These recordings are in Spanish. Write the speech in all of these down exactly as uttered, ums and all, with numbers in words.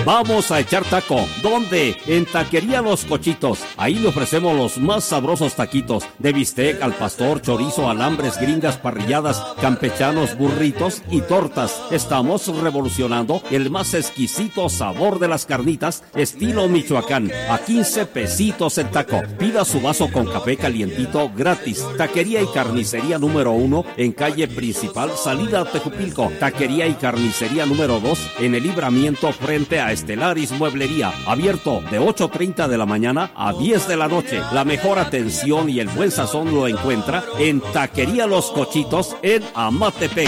Vamos a echar taco. ¿Dónde? En Taquería Los Cochitos. Ahí le ofrecemos los más sabrosos taquitos de bistec al pastor, chorizo, alambres, gringas, parrilladas, campechanos, burritos y tortas. Estamos revolucionando el más exquisito sabor de las carnitas estilo Michoacán. A quince pesitos el taco. Pida su vaso con café calientito gratis. Taquería y carnicería número uno en calle principal, salida a Tejupilco. Taquería y carnicería número dos en el libramiento frente a Estelaris Mueblería. Abierto de ocho treinta de la mañana a diez de la noche. La mejor atención y el buen sazón lo encuentra en Taquería Los Cochitos en Amatepec.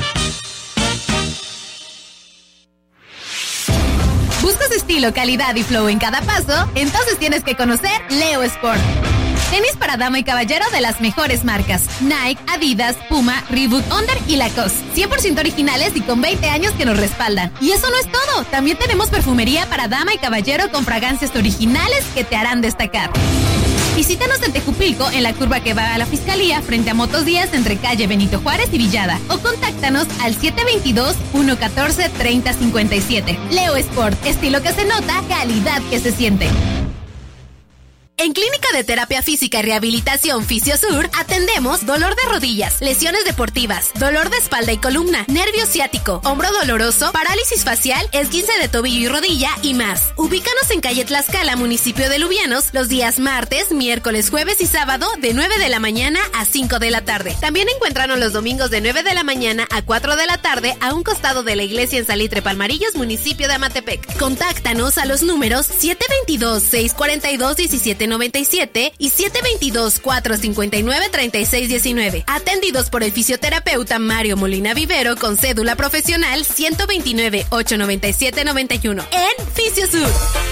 ¿Buscas estilo, calidad y flow en cada paso? Entonces tienes que conocer Leo Sport. Tenis para dama y caballero de las mejores marcas: Nike, Adidas, Puma, Reebok, Under y Lacoste. cien por ciento originales y con veinte años que nos respaldan. Y eso no es todo. También tenemos perfumería para dama y caballero con fragancias originales que te harán destacar. Visítanos en Tejupilco, en la curva que va a la Fiscalía, frente a Motos Díaz, entre calle Benito Juárez y Villada. O contáctanos al siete dos dos, uno uno cuatro, tres cero cinco siete. Leo Sport, estilo que se nota, calidad que se siente. En Clínica de Terapia Física y Rehabilitación Fisiosur atendemos dolor de rodillas, lesiones deportivas, dolor de espalda y columna, nervio ciático, hombro doloroso, parálisis facial, esguince de tobillo y rodilla y más. Ubícanos en calle Tlaxcala, municipio de Lubianos, los días martes, miércoles, jueves y sábado de nueve de la mañana a cinco de la tarde. También encuéntranos los domingos de nueve de la mañana a cuatro de la tarde a un costado de la iglesia en Salitre Palmarillos, municipio de Amatepec. Contáctanos a los números siete dos dos, seis cuatro dos, uno siete noventa y siete y siete dos dos, cuatro cinco nueve, tres seis uno nueve. Atendidos por el fisioterapeuta Mario Molina Vivero con cédula profesional ciento veintinueve, ochocientos noventa y siete, noventa y uno en Fisiosur.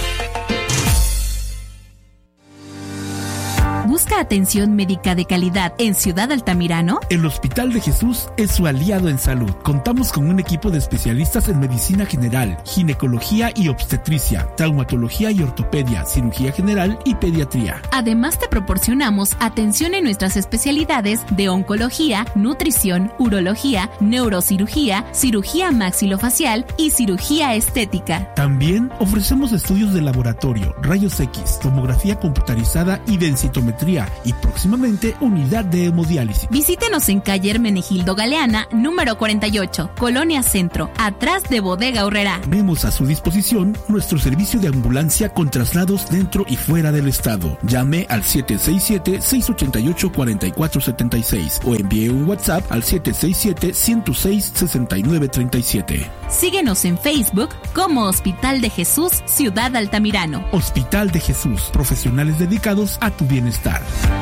¿Busca atención médica de calidad en Ciudad Altamirano? El Hospital de Jesús es su aliado en salud. Contamos con un equipo de especialistas en medicina general, ginecología y obstetricia, traumatología y ortopedia, cirugía general y pediatría. Además, te proporcionamos atención en nuestras especialidades de oncología, nutrición, urología, neurocirugía, cirugía maxilofacial y cirugía estética. También ofrecemos estudios de laboratorio, rayos X, tomografía computarizada y densitometría y próximamente unidad de hemodiálisis. Visítenos en calle Hermenegildo Galeana, número cuarenta y ocho, Colonia Centro, atrás de Bodega Aurrerá. Tenemos a su disposición nuestro servicio de ambulancia con traslados dentro y fuera del estado. Llame al siete seis siete, seis ocho ocho, cuatro cuatro siete seis o envíe un WhatsApp al siete seis siete, uno cero seis, seis nueve tres siete. Síguenos en Facebook como Hospital de Jesús, Ciudad Altamirano. Hospital de Jesús, profesionales dedicados a tu bienestar.